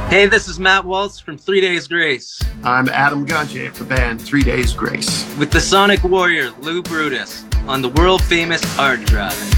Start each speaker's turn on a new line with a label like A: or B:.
A: Hey, this is Matt Waltz from 3 Days Grace.
B: I'm Adam Ganji of the band 3 Days Grace.
A: With the Sonic Warrior, Lou Brutus, on the world-famous Hard Drive.